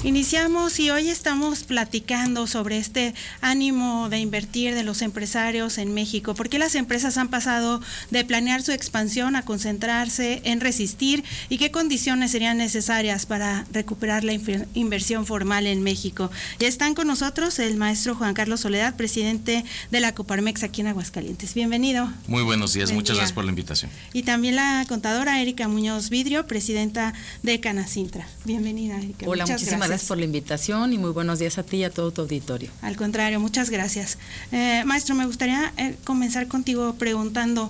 Iniciamos y hoy estamos platicando sobre este ánimo de invertir de los empresarios en México. ¿Por qué las empresas han pasado de planear su expansión a concentrarse en resistir y qué condiciones serían necesarias para recuperar la inversión formal en México? Ya están con nosotros el maestro Juan Carlos Soledad, presidente de la Coparmex aquí en Aguascalientes. Bienvenido. Muy buenos días, muchas gracias por la invitación. Y también la contadora Erika Muñoz Vidrio, presidenta de Canacintra. Bienvenida, Erika. Hola, muchísimas gracias por la invitación y muy buenos días a ti y a todo tu auditorio. Al contrario, muchas gracias. Maestro, me gustaría comenzar contigo preguntando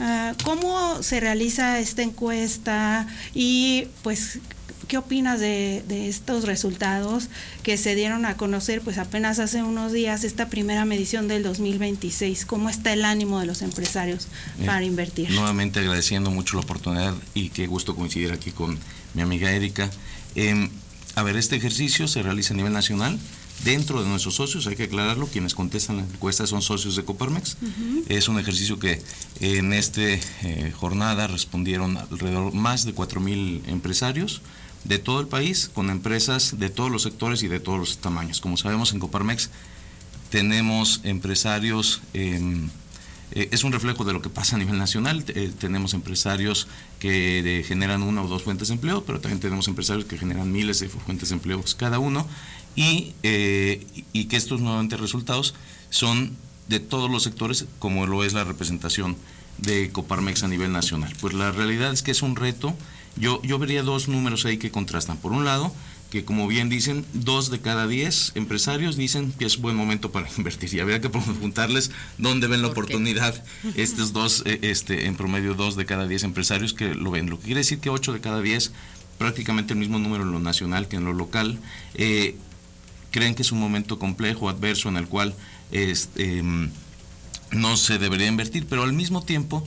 cómo se realiza esta encuesta y pues ¿qué opinas de estos resultados que se dieron a conocer pues apenas hace unos días, esta primera medición del 2026? ¿Cómo está el ánimo de los empresarios para invertir? Nuevamente agradeciendo mucho la oportunidad y qué gusto coincidir aquí con mi amiga Erika. A ver, este ejercicio se realiza a nivel nacional. Dentro de nuestros socios, hay que aclararlo, quienes contestan la encuesta son socios de Coparmex. Es un ejercicio que en esta jornada respondieron alrededor más de 4,000 empresarios de todo el país, con empresas de todos los sectores y de todos los tamaños. Como sabemos, en Coparmex tenemos empresarios, es un reflejo de lo que pasa a nivel nacional. Tenemos empresarios que generan una o dos fuentes de empleo, pero también tenemos empresarios que generan miles de fuentes de empleo cada uno, y que estos nuevamente resultados son de todos los sectores, como lo es la representación de Coparmex a nivel nacional. Pues la realidad es que es un reto. Yo vería dos números ahí que contrastan. Por un lado, que como bien dicen, 2 de cada 10 empresarios dicen que es buen momento para invertir, y habría que preguntarles dónde ven la oportunidad. Estos dos, en promedio 2 de cada 10 empresarios que lo ven, lo que quiere decir que 8 de cada 10, prácticamente el mismo número en lo nacional que en lo local, creen que es un momento complejo, adverso, en el cual no se debería invertir, pero al mismo tiempo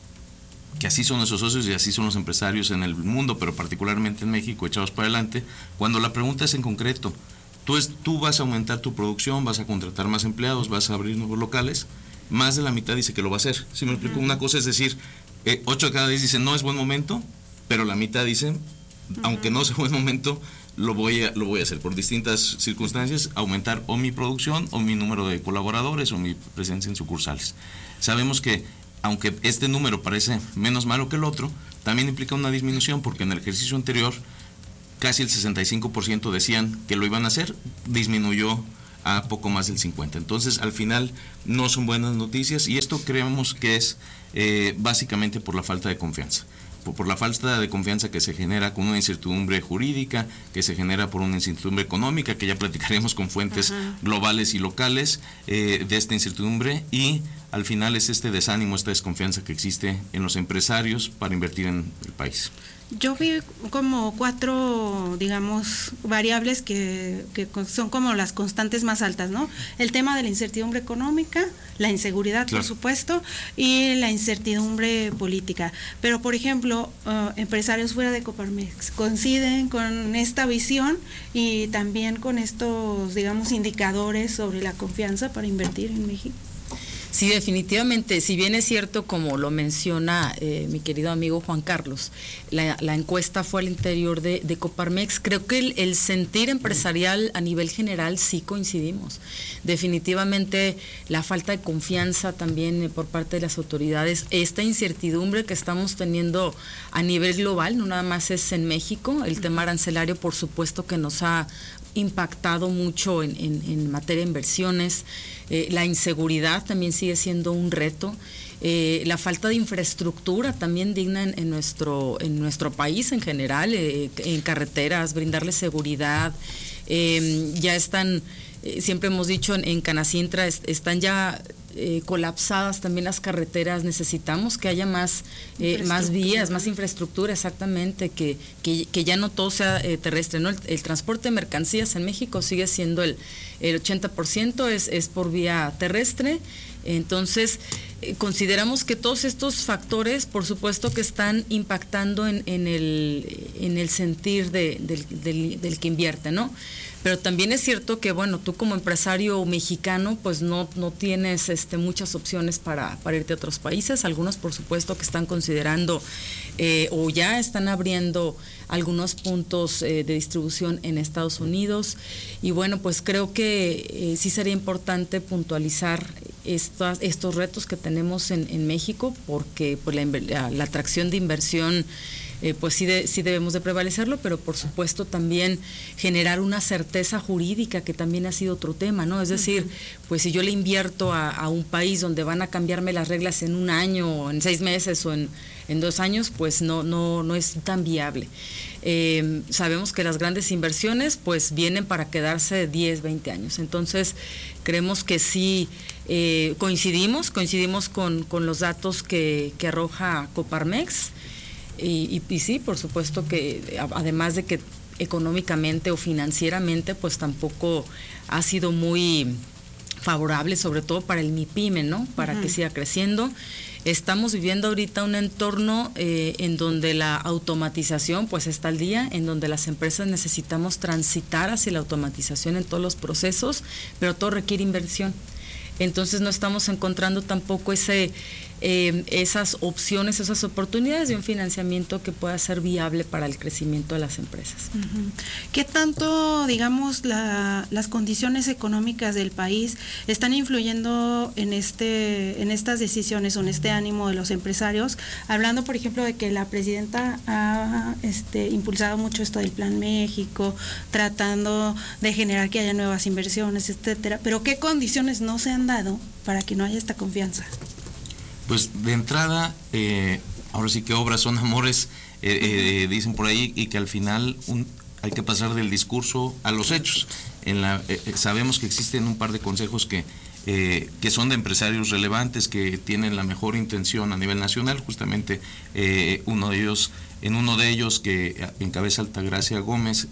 que así son nuestros socios y así son los empresarios en el mundo, pero particularmente en México, echados para adelante. Cuando la pregunta es en concreto, tú vas a aumentar tu producción, vas a contratar más empleados, vas a abrir nuevos locales, más de la mitad dice que lo va a hacer. ¿Sí me explico? Una cosa es decir, 8 de cada 10 dicen no es buen momento, pero la mitad dicen, aunque no sea buen momento, lo voy a hacer por distintas circunstancias, aumentar o mi producción o mi número de colaboradores o mi presencia en sucursales. Sabemos que aunque este número parece menos malo que el otro, también implica una disminución, porque en el ejercicio anterior casi el 65% decían que lo iban a hacer, disminuyó a poco más del 50%. Entonces, al final, no son buenas noticias, y esto creemos que es básicamente por la falta de confianza. Por la falta de confianza que se genera con una incertidumbre jurídica, que se genera por una incertidumbre económica, que ya platicaremos con fuentes globales y locales de esta incertidumbre, y al final es este desánimo, esta desconfianza que existe en los empresarios para invertir en el país. Yo vi como 4, digamos, variables que son como las constantes más altas, ¿no? El tema de la incertidumbre económica, la inseguridad, claro, por supuesto, y la incertidumbre política. Pero, por ejemplo, empresarios fuera de Coparmex coinciden con esta visión y también con estos, digamos, indicadores sobre la confianza para invertir en México. Sí, definitivamente, si bien es cierto, como lo menciona mi querido amigo Juan Carlos, la encuesta fue al interior de Coparmex, creo que el sentir empresarial a nivel general sí coincidimos. Definitivamente la falta de confianza también por parte de las autoridades, esta incertidumbre que estamos teniendo a nivel global, no nada más es en México, el tema arancelario por supuesto que nos ha impactado mucho en materia de inversiones. La inseguridad también sigue siendo un reto, la falta de infraestructura también digna en nuestro país en general, en carreteras, brindarle seguridad. Ya están, siempre hemos dicho en Canacintra, están ya colapsadas también las carreteras. Necesitamos que haya más vías, más infraestructura, exactamente, que ya no todo sea terrestre, ¿no? El transporte de mercancías en México sigue siendo el 80% es por vía terrestre. Entonces, consideramos que todos estos factores, por supuesto que están impactando en el sentir del que invierte, ¿no? Pero también es cierto que, bueno, tú como empresario mexicano, pues no tienes muchas opciones para irte a otros países. Algunos, por supuesto, que están considerando o ya están abriendo algunos puntos de distribución en Estados Unidos. Y bueno, pues creo que sí sería importante puntualizar estos retos que tenemos en México, porque pues la atracción de inversión pues sí debemos de prevalecerlo, pero por supuesto también generar una certeza jurídica, que también ha sido otro tema, ¿no? Es decir, pues si yo le invierto a un país donde van a cambiarme las reglas en un año, o en 6 meses, o en 2 años, pues no es tan viable. Sabemos que las grandes inversiones pues vienen para quedarse 10, 20 años. Entonces, creemos que sí coincidimos con los datos que arroja Coparmex. Y sí, por supuesto que además de que económicamente o financieramente pues tampoco ha sido muy favorable, sobre todo para el MIPYME, ¿no? Para que siga creciendo. Estamos viviendo ahorita un entorno en donde la automatización pues está al día, en donde las empresas necesitamos transitar hacia la automatización en todos los procesos, pero todo requiere inversión. Entonces no estamos encontrando tampoco esas opciones, esas oportunidades de un financiamiento que pueda ser viable para el crecimiento de las empresas. ¿Qué tanto, digamos, las condiciones económicas del país están influyendo en estas decisiones o en este ánimo de los empresarios? Hablando, por ejemplo, de que la presidenta ha impulsado mucho esto del Plan México, tratando de generar que haya nuevas inversiones, etcétera. Pero ¿qué condiciones no se han dado para que no haya esta confianza? Pues de entrada, ahora sí que obras son amores, dicen por ahí, y que al final hay que pasar del discurso a los hechos. Sabemos que existen un par de consejos que son de empresarios relevantes, que tienen la mejor intención a nivel nacional. Justamente en uno de ellos que encabeza Altagracia Gómez,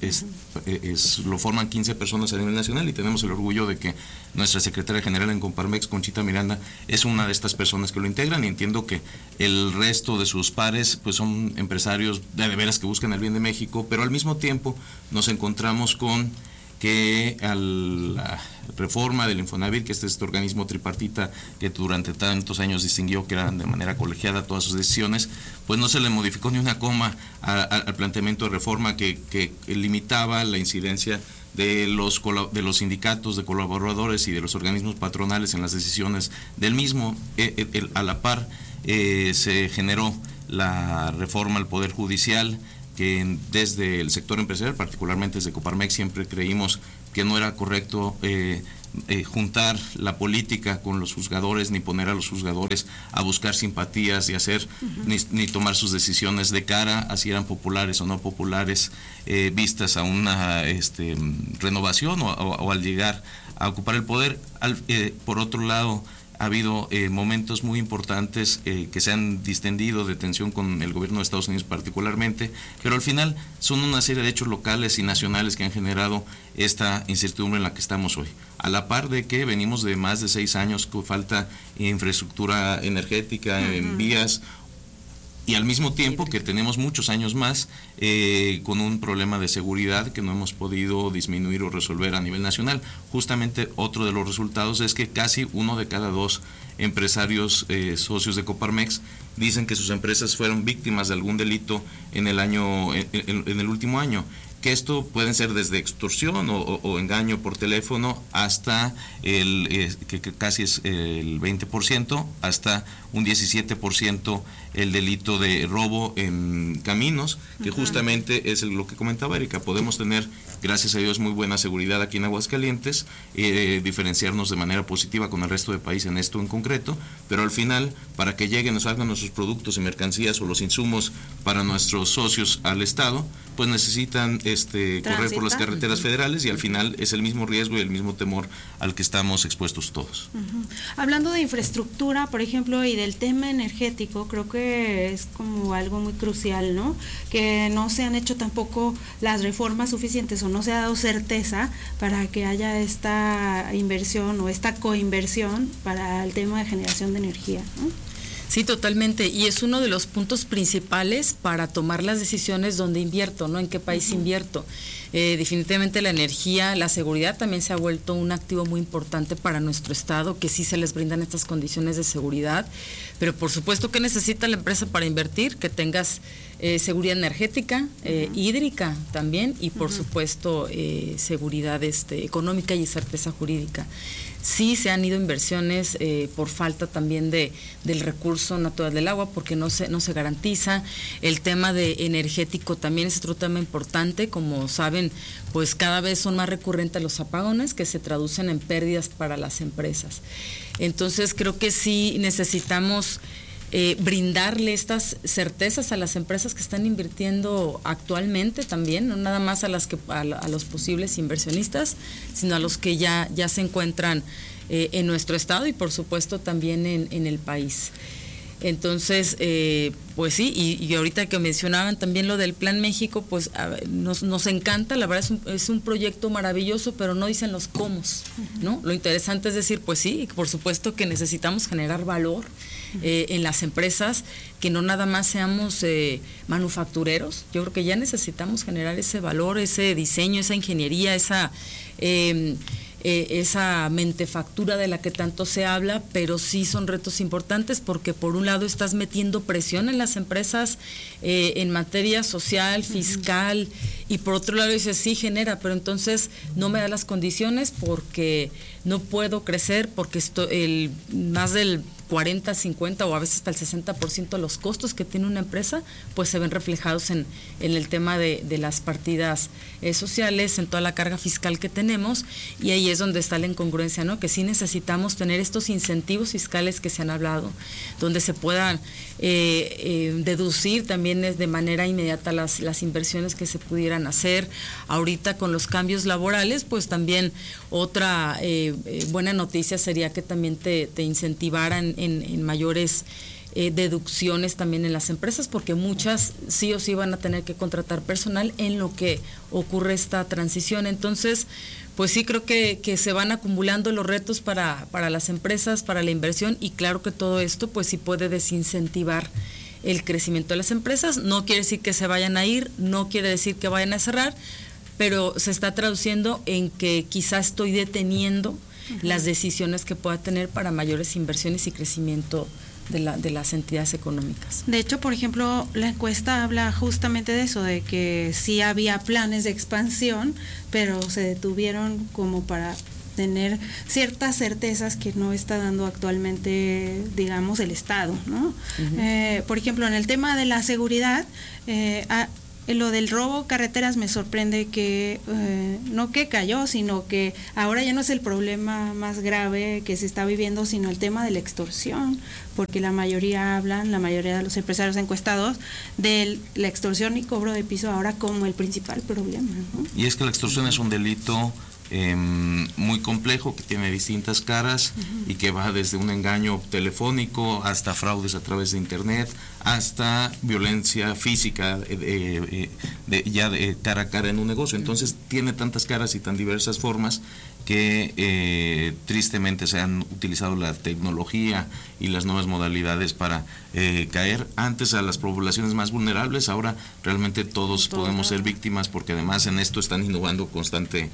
lo forman 15 personas a nivel nacional, y tenemos el orgullo de que nuestra secretaria general en Coparmex, Conchita Miranda, es una de estas personas que lo integran, y entiendo que el resto de sus pares pues son empresarios de veras que buscan el bien de México, pero al mismo tiempo nos encontramos con que a la reforma del Infonavit, que es este organismo tripartita que durante tantos años distinguió que eran de manera colegiada todas sus decisiones, pues no se le modificó ni una coma al planteamiento de reforma que limitaba la incidencia de los sindicatos de colaboradores y de los organismos patronales en las decisiones del mismo. A la par se generó la reforma al Poder Judicial, que desde el sector empresarial, particularmente desde Coparmex, siempre creímos que no era correcto juntar la política con los juzgadores, ni poner a los juzgadores a buscar simpatías y hacer ni tomar sus decisiones de cara a si eran populares o no populares, vistas a una renovación o al llegar a ocupar el poder. Por otro lado, ha habido momentos muy importantes que se han distendido de tensión con el gobierno de Estados Unidos particularmente, pero al final son una serie de hechos locales y nacionales que han generado esta incertidumbre en la que estamos hoy. A la par de que venimos de más de 6 años con falta de infraestructura energética en vías, y al mismo tiempo que tenemos muchos años más con un problema de seguridad que no hemos podido disminuir o resolver a nivel nacional. Justamente otro de los resultados es que casi 1 de cada 2 empresarios socios de Coparmex dicen que sus empresas fueron víctimas de algún delito en el último año. Que esto pueden ser desde extorsión o engaño por teléfono hasta que casi es el 20%, hasta un 17% el delito de robo en caminos, que justamente es lo que comentaba Erika. Podemos tener, gracias a Dios, muy buena seguridad aquí en Aguascalientes, diferenciarnos de manera positiva con el resto del país en esto en concreto, pero al final, para que lleguen o salgan nuestros productos y mercancías o los insumos para nuestros socios al Estado, pues necesitan correr por las carreteras federales, y al final es el mismo riesgo y el mismo temor al que estamos expuestos todos. Hablando de infraestructura, por ejemplo, y del tema energético, creo que es como algo muy crucial, ¿no? Que no se han hecho tampoco las reformas suficientes o no se ha dado certeza para que haya esta inversión o esta coinversión para el tema de generación de energía, ¿no? Sí, totalmente. Y es uno de los puntos principales para tomar las decisiones dónde invierto, ¿no? En qué país invierto. Definitivamente la energía, la seguridad también se ha vuelto un activo muy importante para nuestro estado, que sí se les brindan estas condiciones de seguridad, pero por supuesto que necesita la empresa para invertir, que tengas seguridad energética, hídrica también, y por supuesto seguridad económica y certeza jurídica. Sí se han ido inversiones por falta también del recurso natural del agua, porque no se garantiza. El tema de energético también es otro tema importante. Como saben, pues cada vez son más recurrentes los apagones que se traducen en pérdidas para las empresas. Entonces creo que sí necesitamos brindarle estas certezas a las empresas que están invirtiendo actualmente también, no nada más a los posibles inversionistas, sino a los que ya se encuentran en nuestro estado y por supuesto también en el país. Entonces, pues sí, y ahorita que mencionaban también lo del Plan México, pues nos encanta, la verdad es un proyecto maravilloso, pero no dicen los cómo, ¿no? Lo interesante es decir, pues sí, por supuesto que necesitamos generar valor en las empresas, que no nada más seamos manufactureros. Yo creo que ya necesitamos generar ese valor, ese diseño, esa ingeniería, esa mentefactura de la que tanto se habla, pero sí son retos importantes, porque por un lado estás metiendo presión en las empresas en materia social, fiscal, y por otro lado dices, sí genera, pero entonces no me da las condiciones porque no puedo crecer, porque más del 40, 50 o a veces hasta el 60% de los costos que tiene una empresa, pues se ven reflejados en el tema de las partidas sociales, en toda la carga fiscal que tenemos, y ahí es donde está la incongruencia, ¿no? Que sí necesitamos tener estos incentivos fiscales que se han hablado, donde se puedan deducir también de manera inmediata las inversiones que se pudieran hacer. Ahorita con los cambios laborales, pues también otra buena noticia sería que también te incentivaran en mayores deducciones también en las empresas, porque muchas sí o sí van a tener que contratar personal en lo que ocurre esta transición. Entonces, pues sí creo que se van acumulando los retos para las empresas, para la inversión, y claro que todo esto pues sí puede desincentivar el crecimiento de las empresas. No quiere decir que se vayan a ir, no quiere decir que vayan a cerrar, pero se está traduciendo en que quizás estoy deteniendo las decisiones que pueda tener para mayores inversiones y crecimiento de las entidades económicas. De hecho, por ejemplo, la encuesta habla justamente de eso, de que sí había planes de expansión, pero se detuvieron como para tener ciertas certezas que no está dando actualmente, digamos, el Estado, ¿no? Por ejemplo, en el tema de la seguridad, lo del robo carreteras me sorprende que no que cayó, sino que ahora ya no es el problema más grave que se está viviendo, sino el tema de la extorsión, porque la mayoría de los empresarios encuestados de la extorsión y cobro de piso ahora como el principal problema, ¿no? Y es que la extorsión es un delito muy complejo, que tiene distintas caras y que va desde un engaño telefónico hasta fraudes a través de internet, hasta violencia física ya de cara a cara en un negocio. Entonces tiene tantas caras y tan diversas formas que tristemente se han utilizado la tecnología y las nuevas modalidades para caer antes a las poblaciones más vulnerables. Ahora realmente todos podemos ser víctimas, porque además en esto están innovando constantemente.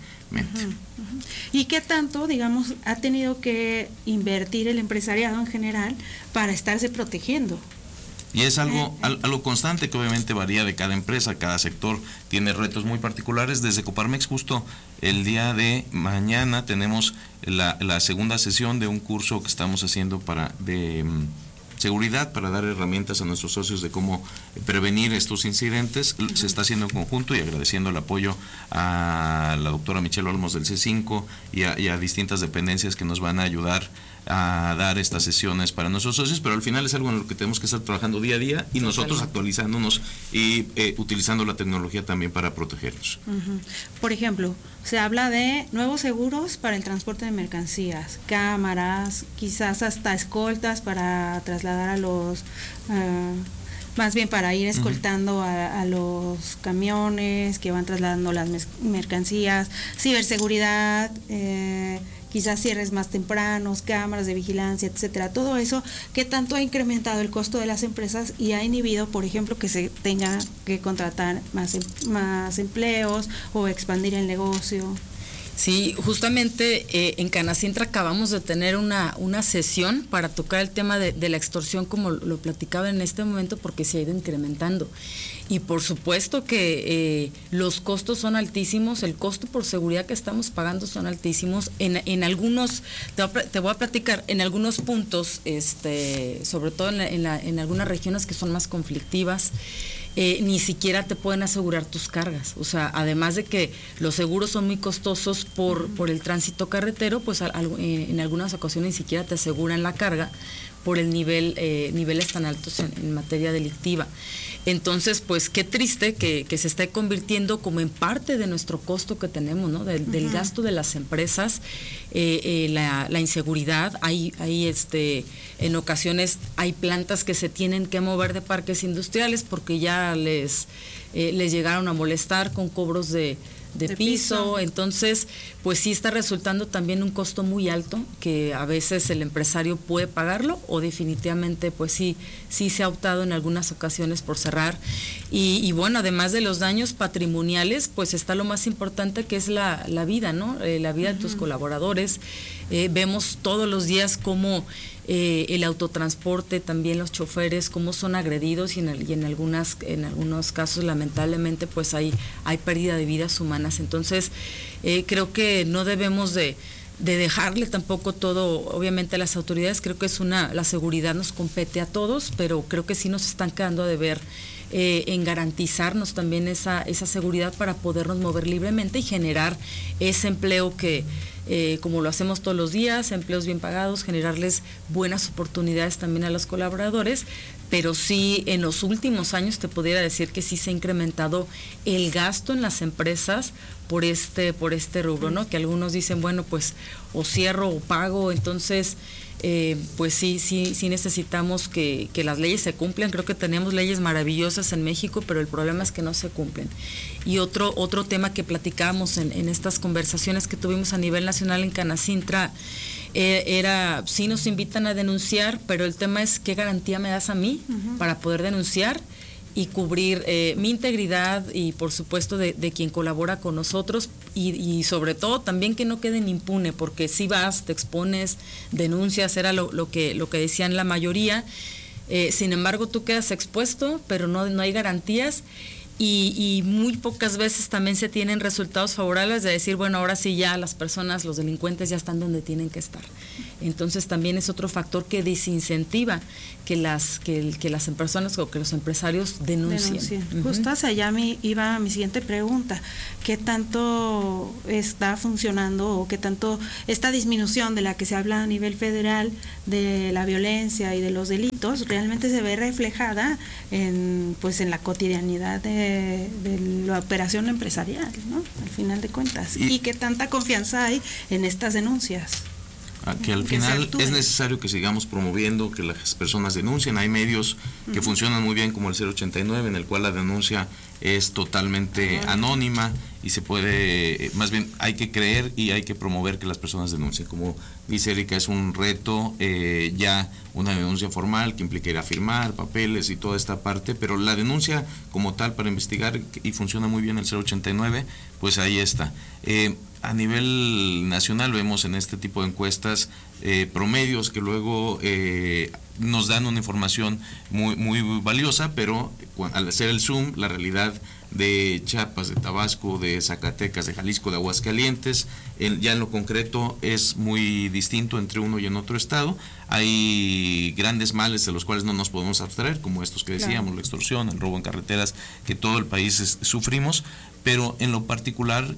¿Y qué tanto, digamos, ha tenido que invertir el empresariado en general para estarse protegiendo? Y es algo constante que obviamente varía de cada empresa, cada sector tiene retos muy particulares. Desde Coparmex, justo el día de mañana tenemos la segunda sesión de un curso que estamos haciendo de seguridad, para dar herramientas a nuestros socios de cómo prevenir estos incidentes. Se está haciendo en conjunto, y agradeciendo el apoyo a la doctora Michelle Olmos del C5 y a distintas dependencias que nos van a ayudar a dar estas sesiones para nuestros socios, pero al final es algo en lo que tenemos que estar trabajando día a día, y nosotros actualizándonos y utilizando la tecnología también para protegerlos. Por ejemplo, se habla de nuevos seguros para el transporte de mercancías, cámaras, quizás hasta escoltas para trasladar a los más bien para ir escoltando a los camiones que van trasladando las mercancías, ciberseguridad, quizás cierres más tempranos, cámaras de vigilancia, etcétera. Todo eso, ¿qué tanto ha incrementado el costo de las empresas y ha inhibido, por ejemplo, que se tenga que contratar más empleos o expandir el negocio? Sí, justamente en Canacintra acabamos de tener una sesión para tocar el tema de la extorsión, como lo platicaba en este momento, porque se ha ido incrementando. Y por supuesto que los costos son altísimos, el costo por seguridad que estamos pagando son altísimos. En algunos, te voy a platicar, en algunos puntos, sobre todo en algunas regiones que son más conflictivas, ni siquiera te pueden asegurar tus cargas. O sea, además de que los seguros son muy costosos por el tránsito carretero, pues en algunas ocasiones ni siquiera te aseguran la carga por el niveles tan altos en materia delictiva. Entonces, pues qué triste que se esté convirtiendo como en parte de nuestro costo que tenemos, ¿no? Del gasto de las empresas, la inseguridad. Hay en ocasiones hay plantas que se tienen que mover de parques industriales porque ya les llegaron a molestar con cobros de piso. Entonces, pues sí está resultando también un costo muy alto que a veces el empresario puede pagarlo o definitivamente pues sí se ha optado en algunas ocasiones por cerrar. Y bueno, además de los daños patrimoniales, pues está lo más importante que es la vida, ¿no? La vida de tus colaboradores. Vemos todos los días cómo el autotransporte, también los choferes, cómo son agredidos y en algunos casos lamentablemente pues hay pérdida de vidas humanas. Entonces creo que no debemos de dejarle tampoco todo, obviamente, a las autoridades. Creo que la seguridad nos compete a todos, pero creo que sí nos están quedando a deber en garantizarnos también esa seguridad para podernos mover libremente y generar ese empleo que como lo hacemos todos los días, empleos bien pagados, generarles buenas oportunidades también a los colaboradores, pero sí en los últimos años te pudiera decir que sí se ha incrementado el gasto en las empresas por este rubro, ¿no? Que algunos dicen, bueno, pues o cierro o pago. Entonces pues sí necesitamos que las leyes se cumplan. Creo que tenemos leyes maravillosas en México, pero el problema es que no se cumplen. Y otro tema que platicábamos en estas conversaciones que tuvimos a nivel nacional en Canacintra era, sí nos invitan a denunciar, pero el tema es qué garantía me das a mí para poder denunciar y cubrir mi integridad y por supuesto de quien colabora con nosotros y sobre todo también que no queden impune, porque si vas, te expones, denuncias, era lo que decían la mayoría, sin embargo tú quedas expuesto, pero no hay garantías. Y muy pocas veces también se tienen resultados favorables de decir, bueno, ahora sí ya las personas, los delincuentes ya están donde tienen que estar. Entonces también es otro factor que desincentiva que las personas o que los empresarios denuncien. Justo hacia allá iba mi siguiente pregunta. ¿Qué tanto está funcionando o qué tanto esta disminución de la que se habla a nivel federal de la violencia y de los delitos realmente se ve reflejada en la cotidianidad de la operación empresarial, ¿no? Al final de cuentas. ¿Y qué tanta confianza hay en estas denuncias? Que al final es necesario que sigamos promoviendo que las personas denuncien. Hay medios que funcionan muy bien como el 089, en el cual la denuncia es totalmente anónima y se puede, más bien hay que creer y hay que promover que las personas denuncien. Como dice Erika, es un reto ya una denuncia formal que implica ir a firmar papeles y toda esta parte, pero la denuncia como tal para investigar, y funciona muy bien el 089, pues ahí está. A nivel nacional vemos en este tipo de encuestas promedios que luego nos dan una información muy valiosa, pero al hacer el zoom, la realidad de Chiapas, de Tabasco, de Zacatecas, de Jalisco, de Aguascalientes, ya en lo concreto es muy distinto entre uno y en otro estado. Hay grandes males de los cuales no nos podemos abstraer, como estos que decíamos, la extorsión, el robo en carreteras, que todo el país sufrimos, pero en lo particular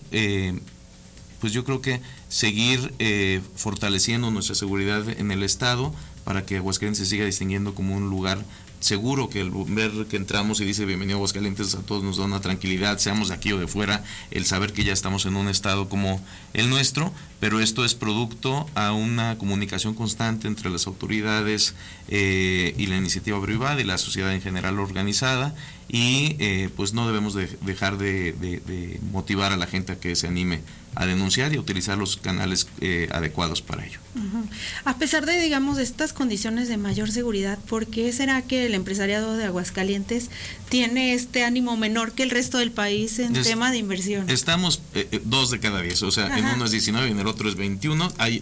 pues yo creo que seguir fortaleciendo nuestra seguridad en el estado para que Aguascalientes se siga distinguiendo como un lugar seguro, que el ver que entramos y dice bienvenido a Aguascalientes a todos nos da una tranquilidad, seamos de aquí o de fuera, el saber que ya estamos en un estado como el nuestro, pero esto es producto a una comunicación constante entre las autoridades y la iniciativa privada y la sociedad en general organizada, y pues no debemos dejar de motivar a la gente a que se anime a denunciar y a utilizar los canales adecuados para ello. A pesar de, digamos, estas condiciones de mayor seguridad, ¿por qué será que el empresariado de Aguascalientes tiene este ánimo menor que el resto del país en tema de inversión? Estamos 2 de cada 10, o sea, en uno es 19 y en el otro es 21. Hay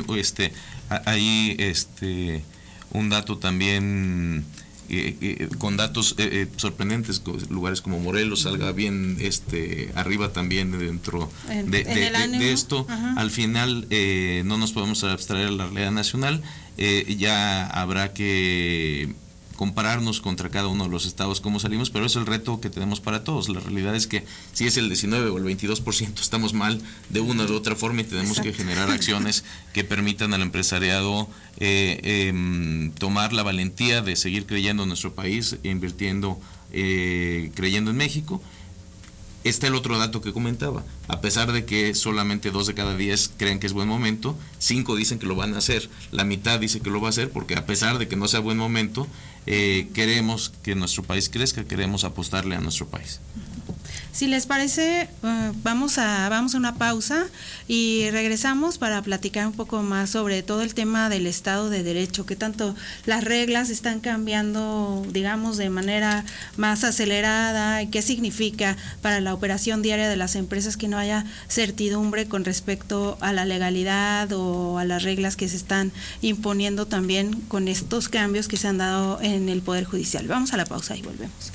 un dato también con datos sorprendentes, lugares como Morelos salga bien arriba también dentro de esto. Al final no nos podemos abstraer a la realidad nacional, ya habrá que compararnos contra cada uno de los estados cómo salimos, pero eso es el reto que tenemos para todos. La realidad es que si es el 19 o el 22% estamos mal de una u otra forma y tenemos que generar acciones que permitan al empresariado tomar la valentía de seguir creyendo en nuestro país, invirtiendo, creyendo en México. Está el otro dato que comentaba, a pesar de que solamente 2 de cada 10 creen que es buen momento, 5 dicen que lo van a hacer, la mitad dice que lo va a hacer, porque a pesar de que no sea buen momento, queremos que nuestro país crezca, queremos apostarle a nuestro país. Si les parece, vamos a una pausa y regresamos para platicar un poco más sobre todo el tema del Estado de Derecho, que tanto las reglas están cambiando, digamos, de manera más acelerada, y qué significa para la operación diaria de las empresas que no haya certidumbre con respecto a la legalidad o a las reglas que se están imponiendo también con estos cambios que se han dado en el Poder Judicial. Vamos a la pausa y volvemos.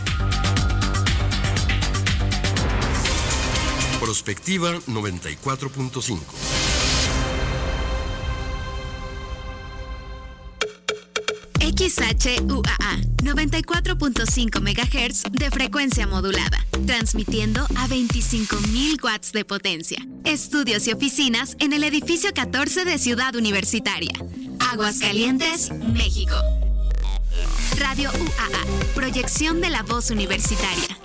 Prospectiva 94.5. XHUAA 94.5 MHz de frecuencia modulada, transmitiendo a 25,000 watts de potencia. Estudios y oficinas en el edificio 14 de Ciudad Universitaria, Aguascalientes, México. Radio UAA, proyección de la voz universitaria.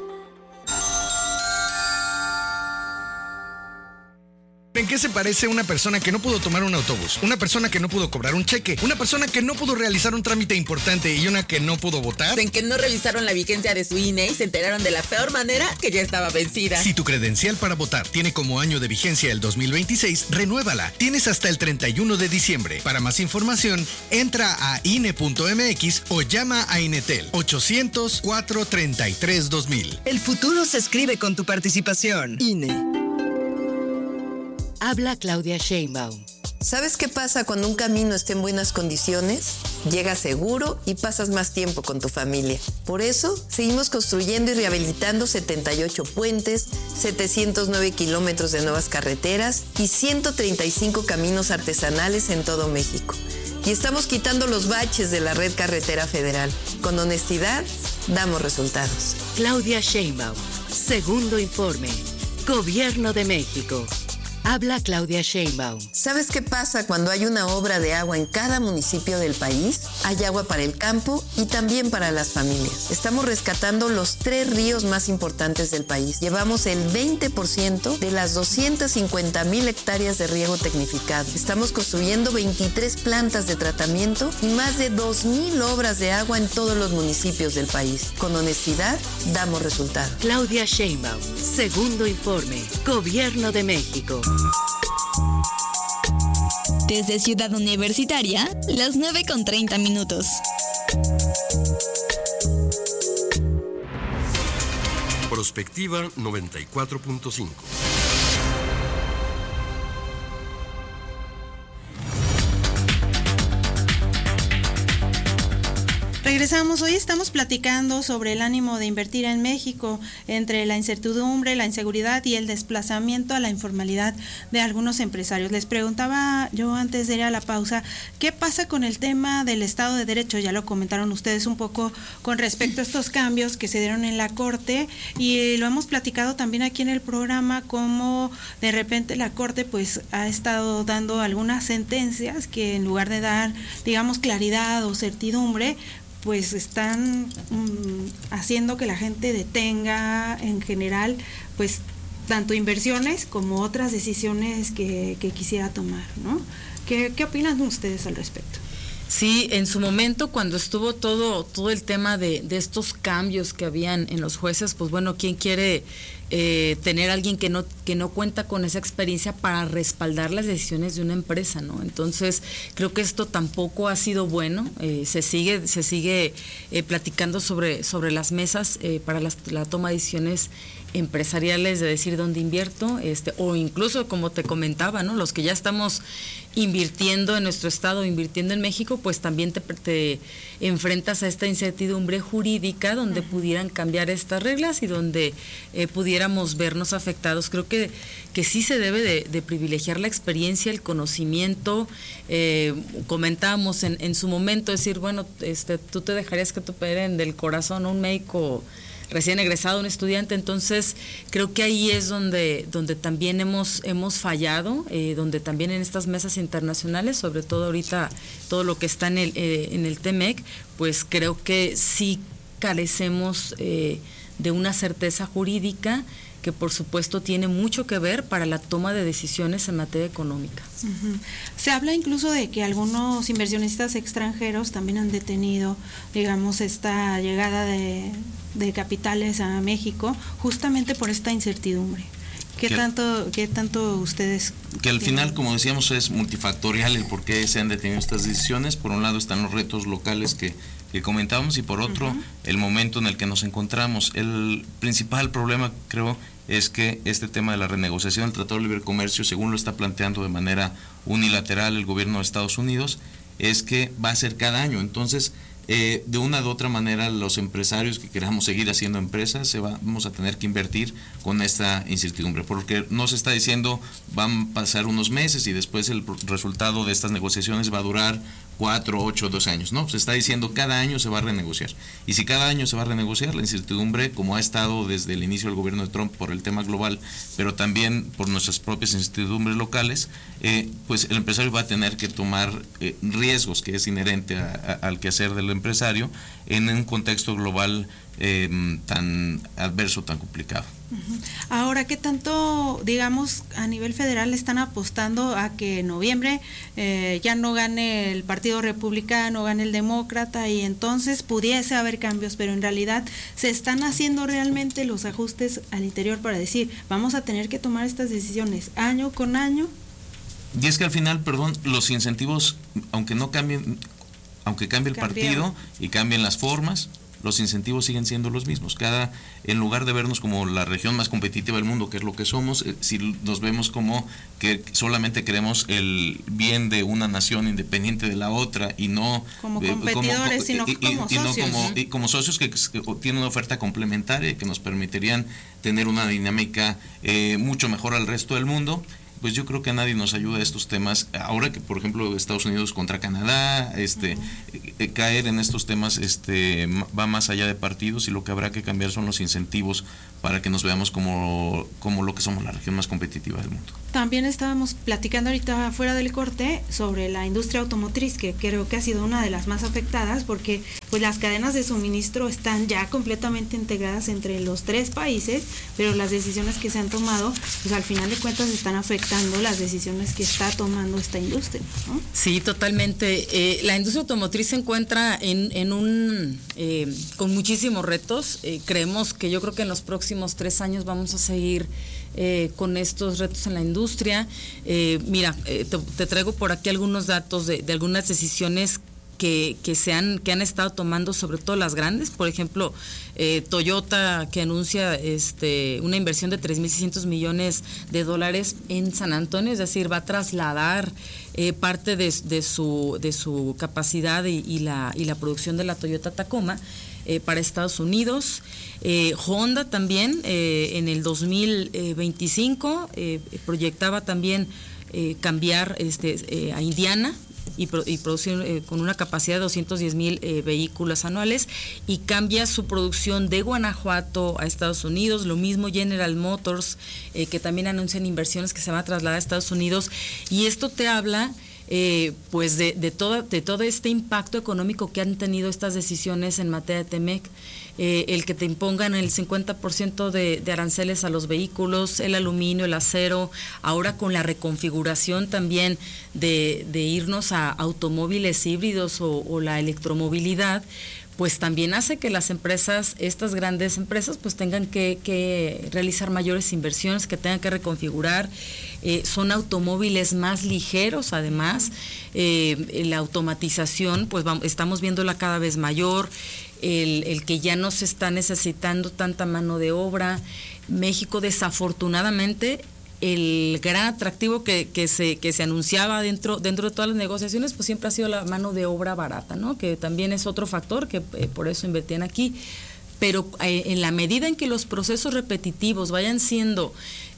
¿En qué se parece una persona que no pudo tomar un autobús? Una persona que no pudo cobrar un cheque, una persona que no pudo realizar un trámite importante y una que no pudo votar. En que no revisaron la vigencia de su INE y se enteraron de la peor manera que ya estaba vencida. Si tu credencial para votar tiene como año de vigencia el 2026, renuévala. Tienes hasta el 31 de diciembre. Para más información, entra a INE.mx o llama a Inetel 800-433-2000. El futuro se escribe con tu participación. INE. Habla Claudia Sheinbaum. ¿Sabes qué pasa cuando un camino está en buenas condiciones? Llegas seguro y pasas más tiempo con tu familia. Por eso, seguimos construyendo y rehabilitando 78 puentes, 709 kilómetros de nuevas carreteras y 135 caminos artesanales en todo México. Y estamos quitando los baches de la red carretera federal. Con honestidad, damos resultados. Claudia Sheinbaum. Segundo informe. Gobierno de México. Habla Claudia Sheinbaum. ¿Sabes qué pasa cuando hay una obra de agua en cada municipio del país? Hay agua para el campo y también para las familias. Estamos rescatando los 3 ríos más importantes del país. Llevamos el 20% de las 250,000 hectáreas de riego tecnificado. Estamos construyendo 23 plantas de tratamiento y más de 2,000 obras de agua en todos los municipios del país. Con honestidad, damos resultados. Claudia Sheinbaum. Segundo informe. Gobierno de México. Desde Ciudad Universitaria, las 9:30. Prospectiva 94.5. Regresamos, hoy estamos platicando sobre el ánimo de invertir en México entre la incertidumbre, la inseguridad y el desplazamiento a la informalidad de algunos empresarios. Les preguntaba yo antes de ir a la pausa, ¿qué pasa con el tema del Estado de Derecho? Ya lo comentaron ustedes un poco con respecto a estos cambios que se dieron en la Corte y lo hemos platicado también aquí en el programa, como de repente la Corte pues ha estado dando algunas sentencias que en lugar de dar, digamos, claridad o certidumbre, pues están haciendo que la gente detenga en general, pues tanto inversiones como otras decisiones que quisiera tomar, ¿no? ¿Qué opinan ustedes al respecto? Sí, en su momento cuando estuvo todo el tema de estos cambios que habían en los jueces, pues bueno, ¿quién quiere tener a alguien que no cuenta con esa experiencia para respaldar las decisiones de una empresa, ¿no? Entonces creo que esto tampoco ha sido bueno. Se sigue platicando sobre las mesas para la toma de decisiones empresariales, de decir dónde invierto, o incluso como te comentaba, ¿no? Los que ya estamos invirtiendo en nuestro estado, invirtiendo en México, pues también te enfrentas a esta incertidumbre jurídica donde pudieran cambiar estas reglas y donde pudiéramos vernos afectados. Creo que sí se debe de privilegiar la experiencia, el conocimiento. Comentábamos en su momento, decir, bueno, tú te dejarías que te operen del corazón a un médico recién egresado, un estudiante. Entonces creo que ahí es donde también hemos fallado, donde también en estas mesas internacionales, sobre todo ahorita todo lo que está en el TEMEC, pues creo que sí carecemos de una certeza jurídica que por supuesto tiene mucho que ver para la toma de decisiones en materia económica. Uh-huh. Se habla incluso de que algunos inversionistas extranjeros también han detenido, digamos, esta llegada de capitales a México justamente por esta incertidumbre. ¿Qué tanto ustedes...? Que al final, como decíamos, es multifactorial el por qué se han detenido estas decisiones. Por un lado están los retos locales que comentábamos y por otro, el momento en el que nos encontramos. El principal problema, creo, es que este tema de la renegociación del Tratado de Libre Comercio, según lo está planteando de manera unilateral el gobierno de Estados Unidos, es que va a ser cada año. Entonces, de una u otra manera, los empresarios que queramos seguir haciendo empresas, vamos a tener que invertir con esta incertidumbre, porque no se está diciendo van a pasar unos meses y después el resultado de estas negociaciones va a durar 4, 8, 12 años, ¿no? Se está diciendo cada año se va a renegociar. Y si cada año se va a renegociar, la incertidumbre, como ha estado desde el inicio del gobierno de Trump por el tema global, pero también por nuestras propias incertidumbres locales, pues el empresario va a tener que tomar riesgos, que es inherente al quehacer del empresario, en un contexto global tan adverso, tan complicado. Ahora, ¿qué tanto, digamos, a nivel federal están apostando a que en noviembre ya no gane el Partido Republicano, gane el Demócrata y entonces pudiese haber cambios, pero en realidad se están haciendo realmente los ajustes al interior para decir, vamos a tener que tomar estas decisiones año con año? Y es que al final, los incentivos, aunque cambie el partido y cambien las formas, los incentivos siguen siendo los mismos. En lugar de vernos como la región más competitiva del mundo, que es lo que somos, si nos vemos como que solamente queremos el bien de una nación independiente de la otra y no como competidores, sino como socios. Como socios que tienen una oferta complementaria que nos permitirían tener una dinámica mucho mejor al resto del mundo. Pues yo creo que a nadie nos ayuda a estos temas. Ahora que, por ejemplo, Estados Unidos contra Canadá, caer en estos temas va más allá de partidos y lo que habrá que cambiar son los incentivos para que nos veamos como lo que somos, la región más competitiva del mundo. También estábamos platicando ahorita fuera del corte sobre la industria automotriz, que creo que ha sido una de las más afectadas porque pues las cadenas de suministro están ya completamente integradas entre los 3 países, pero las decisiones que se han tomado, pues al final de cuentas están afectando las decisiones que está tomando esta industria, ¿no? Sí, totalmente. La industria automotriz se encuentra con muchísimos retos. Creemos que yo creo que en los próximos 3 años vamos a seguir con estos retos en la industria. Mira, te traigo por aquí algunos datos de algunas decisiones que han estado tomando, sobre todo las grandes. Por ejemplo, Toyota, que anuncia una inversión de $3,600 millones en San Antonio, es decir, va a trasladar parte de su capacidad y la producción de la Toyota Tacoma para Estados Unidos. Honda también en el 2025 proyectaba también cambiar a Indiana y producir con una capacidad de 210,000 vehículos anuales, y cambia su producción de Guanajuato a Estados Unidos. Lo mismo General Motors, que también anuncian inversiones que se van a trasladar a Estados Unidos, y esto te habla pues de todo este impacto económico que han tenido estas decisiones en materia de TEMEC. el que te impongan el 50% de aranceles a los vehículos, el aluminio, el acero, ahora con la reconfiguración también de irnos a automóviles híbridos o la electromovilidad, pues también hace que las empresas, estas grandes empresas, pues tengan que realizar mayores inversiones, que tengan que reconfigurar. Son automóviles más ligeros, además, la automatización, pues estamos viéndola cada vez mayor, el que ya no se está necesitando tanta mano de obra. México, desafortunadamente, el gran atractivo que se anunciaba dentro de todas las negociaciones, pues siempre ha sido la mano de obra barata, ¿no? Que también es otro factor que por eso invertían aquí. Pero en la medida en que los procesos repetitivos vayan siendo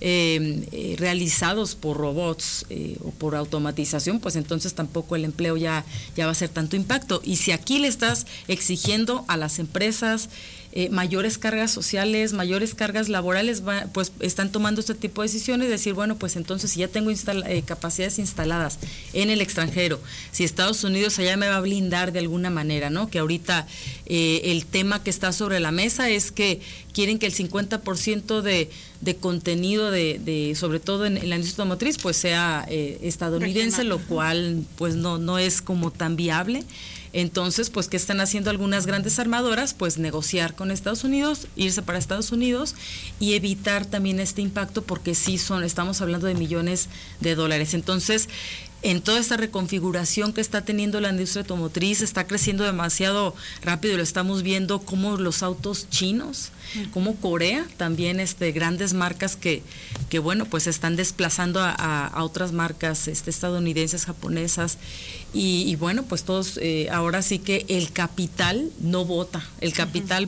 realizados por robots o por automatización, pues entonces tampoco el empleo ya va a ser tanto impacto. Y si aquí le estás exigiendo a las empresas mayores cargas sociales, mayores cargas laborales, pues están tomando este tipo de decisiones, decir, bueno, pues entonces si ya tengo capacidades instaladas en el extranjero, si Estados Unidos allá me va a blindar de alguna manera, ¿no? Que ahorita el tema que está sobre la mesa es que quieren que el 50% de contenido sobre todo en la industria automotriz, pues sea estadounidense, lo cual pues no es como tan viable. Entonces, pues, ¿qué están haciendo algunas grandes armadoras? Pues negociar con Estados Unidos, irse para Estados Unidos y evitar también este impacto, porque sí estamos hablando de millones de dólares. Entonces, en toda esta reconfiguración que está teniendo la industria automotriz, está creciendo demasiado rápido, y lo estamos viendo como los autos chinos, como Corea, también grandes marcas que bueno, pues están desplazando a otras marcas estadounidenses, japonesas, y bueno, pues todos, ahora sí que el capital no vota, el capital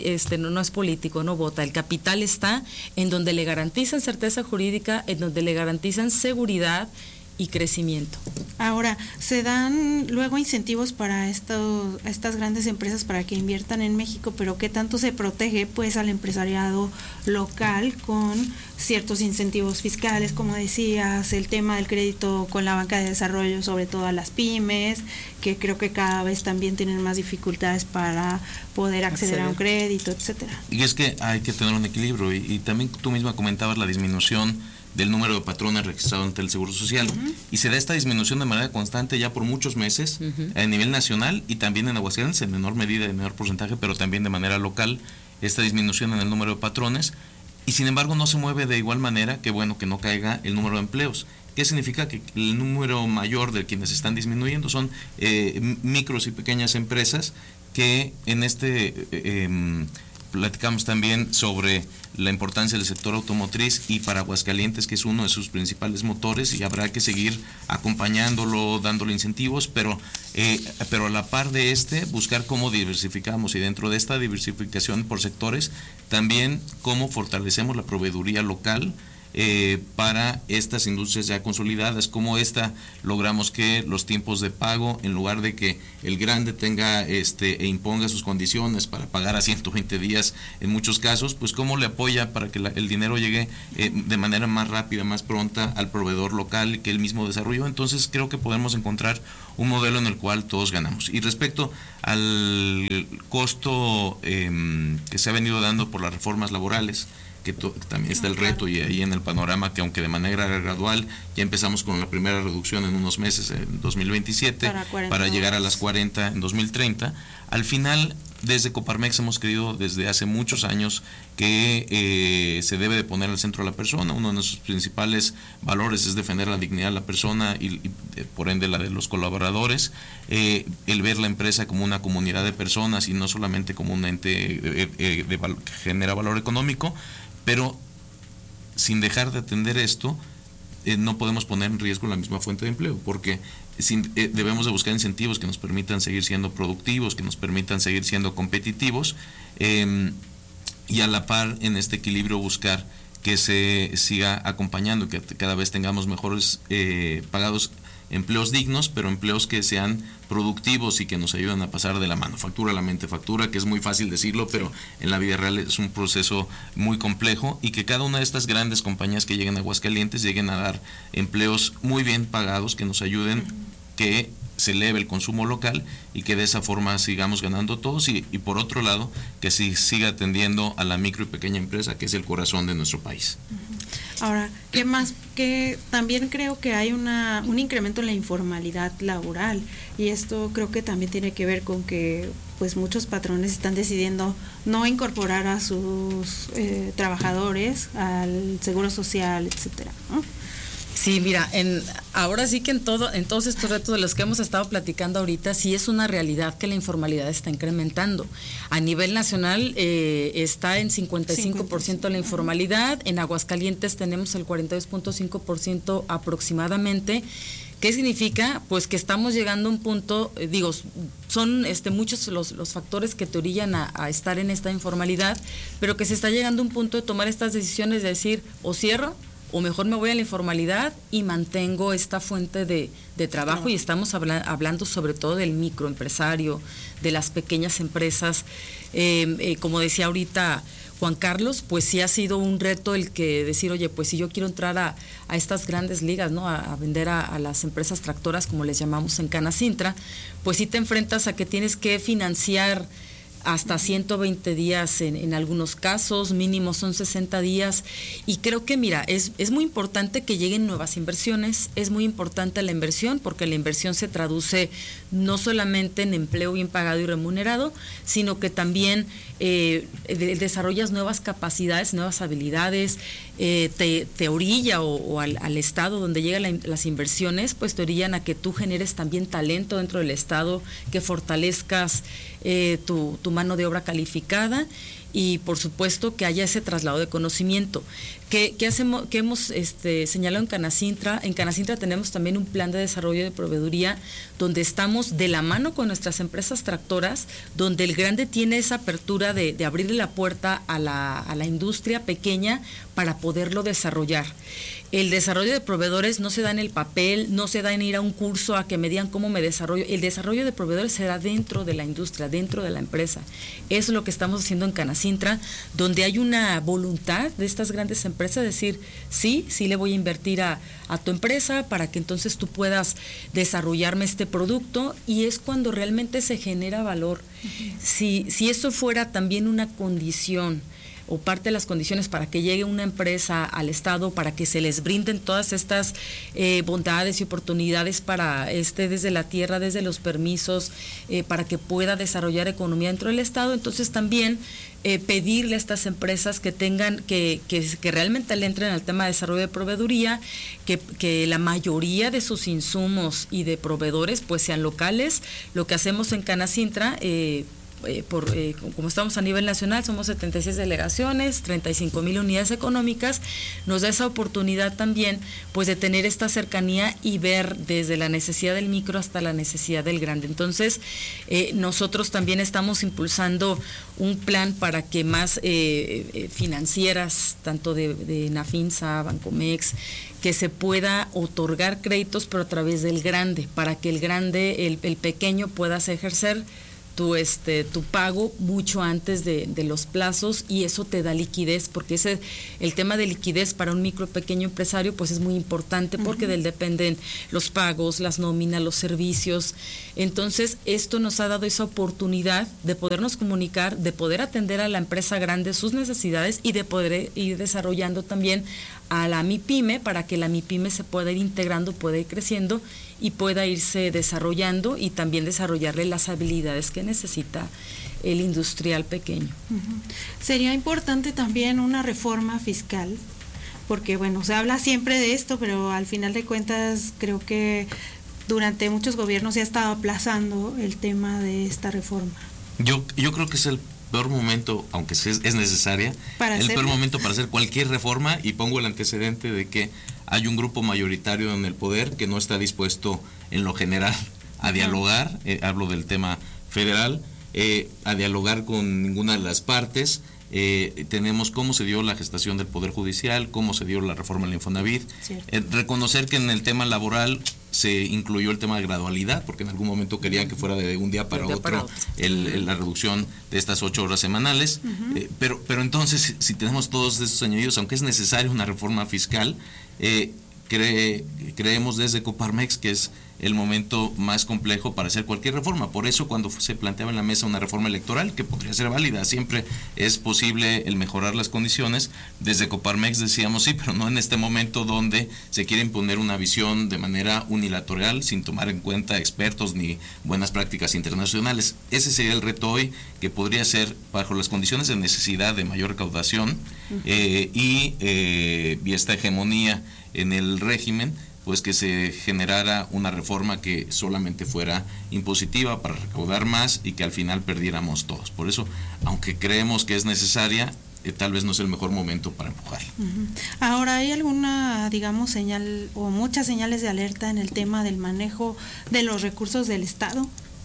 no es político, no vota, el capital está en donde le garantizan certeza jurídica, en donde le garantizan seguridad y crecimiento. Ahora, se dan luego incentivos para estas grandes empresas para que inviertan en México, pero ¿qué tanto se protege pues al empresariado local con ciertos incentivos fiscales, como decías, el tema del crédito con la banca de desarrollo, sobre todo a las pymes, que creo que cada vez también tienen más dificultades para poder acceder a un crédito, etcétera? Y es que hay que tener un equilibrio, y también tú misma comentabas la disminución del número de patrones registrados ante el Seguro Social, y se da esta disminución de manera constante ya por muchos meses a nivel nacional, y también en Aguascalientes en menor medida, en menor porcentaje, pero también de manera local, esta disminución en el número de patrones, y sin embargo no se mueve de igual manera que no caiga el número de empleos. ¿Qué significa? Que el número mayor de quienes están disminuyendo son micros y pequeñas empresas que platicamos también sobre la importancia del sector automotriz, y para Aguascalientes, que es uno de sus principales motores, y habrá que seguir acompañándolo, dándole incentivos, pero a la par de buscar cómo diversificamos, y dentro de esta diversificación por sectores, también cómo fortalecemos la proveeduría local para estas industrias ya consolidadas, como logramos que los tiempos de pago, en lugar de que el grande tenga e imponga sus condiciones para pagar a 120 días en muchos casos, pues cómo le apoya para que el dinero llegue de manera más rápida, más pronta al proveedor local que él mismo desarrolló. Entonces creo que podemos encontrar un modelo en el cual todos ganamos. Y respecto al costo que se ha venido dando por las reformas laborales, que también está el reto, y ahí en el panorama, que aunque de manera gradual ya empezamos con la primera reducción en unos meses, en 2027, para llegar a las 40 en 2030, al final desde Coparmex hemos creído desde hace muchos años que se debe de poner al centro a la persona. Uno de nuestros principales valores es defender la dignidad de la persona y por ende la de los colaboradores, el ver la empresa como una comunidad de personas y no solamente como un ente que genera valor económico, pero sin dejar de atender esto, no podemos poner en riesgo la misma fuente de empleo, porque debemos de buscar incentivos que nos permitan seguir siendo productivos, que nos permitan seguir siendo competitivos, y a la par en este equilibrio buscar que se siga acompañando, que cada vez tengamos mejores pagados empleos dignos, pero empleos que sean productivos y que nos ayuden a pasar de la manufactura a la mentefactura, que es muy fácil decirlo, pero en la vida real es un proceso muy complejo, y que cada una de estas grandes compañías que lleguen a Aguascalientes lleguen a dar empleos muy bien pagados que nos ayuden, que se eleve el consumo local y que de esa forma sigamos ganando todos y por otro lado que se siga atendiendo a la micro y pequeña empresa, que es el corazón de nuestro país. Ahora, ¿qué más? Que también creo que hay un incremento en la informalidad laboral, y esto creo que también tiene que ver con que pues muchos patrones están decidiendo no incorporar a sus trabajadores al seguro social, etcétera, ¿no? Sí, mira, ahora sí que en todos estos retos de los que hemos estado platicando ahorita, sí es una realidad que la informalidad está incrementando. A nivel nacional está en 55% la informalidad, en Aguascalientes tenemos el 42.5% aproximadamente. ¿Qué significa? Pues que estamos llegando a un punto, son muchos los factores que te orillan a estar en esta informalidad, pero que se está llegando a un punto de tomar estas decisiones de decir, o cierro, o mejor me voy a la informalidad y mantengo esta fuente de trabajo, y estamos hablando sobre todo del microempresario, de las pequeñas empresas. Como decía ahorita Juan Carlos, pues sí ha sido un reto el que decir, oye, pues si yo quiero entrar a estas grandes ligas, ¿no? A vender a las empresas tractoras, como les llamamos en Canacintra, pues sí te enfrentas a que tienes que financiar hasta 120 días en algunos casos, mínimo son 60 días, y creo que mira, es muy importante que lleguen nuevas inversiones, es muy importante la inversión, porque la inversión se traduce no solamente en empleo bien pagado y remunerado, sino que también desarrollas nuevas capacidades, nuevas habilidades, te orilla o al Estado donde llegan las inversiones, pues te orillan a que tú generes también talento dentro del Estado, que fortalezcas tu mano de obra calificada, y por supuesto que haya ese traslado de conocimiento. ¿Qué hemos señalado en Canacintra? En Canacintra tenemos también un plan de desarrollo de proveeduría donde estamos de la mano con nuestras empresas tractoras, donde el grande tiene esa apertura de abrirle la puerta a la industria pequeña para poderlo desarrollar. El desarrollo de proveedores no se da en el papel, no se da en ir a un curso a que me digan cómo me desarrollo. El desarrollo de proveedores se da dentro de la industria, dentro de la empresa. Eso es lo que estamos haciendo en Canacintra, donde hay una voluntad de estas grandes empresas de decir, sí le voy a invertir a tu empresa para que entonces tú puedas desarrollarme este producto, y es cuando realmente se genera valor. Si eso fuera también una condición o parte de las condiciones para que llegue una empresa al Estado, para que se les brinden todas estas bondades y oportunidades para desde la tierra, desde los permisos, para que pueda desarrollar economía dentro del Estado, entonces también pedirle a estas empresas que tengan, que realmente le entren al tema de desarrollo de proveeduría, que la mayoría de sus insumos y de proveedores pues sean locales. Lo que hacemos en Canacintra, como estamos a nivel nacional, somos 76 delegaciones, 35,000 unidades económicas, nos da esa oportunidad también pues de tener esta cercanía y ver desde la necesidad del micro hasta la necesidad del grande. Entonces nosotros también estamos impulsando un plan para que más financieras, tanto de Nafinsa, Bancomex, que se pueda otorgar créditos pero a través del grande, para que el grande, el pequeño puedas ejercer tu pago mucho antes de los plazos, y eso te da liquidez, porque el tema de liquidez para un micro pequeño empresario pues es muy importante, porque de él dependen los pagos, las nóminas, los servicios. Entonces esto nos ha dado esa oportunidad de podernos comunicar, de poder atender a la empresa grande sus necesidades y de poder ir desarrollando también a la MIPYME, para que la MIPYME se pueda ir integrando, pueda ir creciendo y pueda irse desarrollando, y también desarrollarle las habilidades que necesita el industrial pequeño. Sería importante también una reforma fiscal, porque bueno, se habla siempre de esto, pero al final de cuentas creo que durante muchos gobiernos se ha estado aplazando el tema de esta reforma. Yo creo que es el peor momento, aunque es necesaria, peor momento para hacer cualquier reforma, y pongo el antecedente de que hay un grupo mayoritario en el poder que no está dispuesto en lo general a dialogar, hablo del tema federal, a dialogar con ninguna de las partes. Tenemos cómo se dio la gestación del Poder Judicial, cómo se dio la reforma del Infonavit, reconocer que en el tema laboral se incluyó el tema de gradualidad, porque en algún momento querían que fuera de un día para otro la reducción de estas 8 horas semanales, pero entonces si tenemos todos estos añadidos, aunque es necesaria una reforma fiscal, creemos desde Coparmex que es el momento más complejo para hacer cualquier reforma. Por eso cuando se planteaba en la mesa una reforma electoral, que podría ser válida, siempre es posible el mejorar las condiciones. Desde Coparmex decíamos sí, pero no en este momento donde se quiere imponer una visión de manera unilateral sin tomar en cuenta expertos ni buenas prácticas internacionales. Ese sería el reto hoy, que podría ser bajo las condiciones de necesidad de mayor recaudación y esta hegemonía en el régimen, pues que se generara una reforma que solamente fuera impositiva para recaudar más y que al final perdiéramos todos. Por eso, aunque creemos que es necesaria, tal vez no es el mejor momento para empujarla. Ahora, ¿hay alguna, digamos, señal o muchas señales de alerta en el tema del manejo de los recursos del Estado?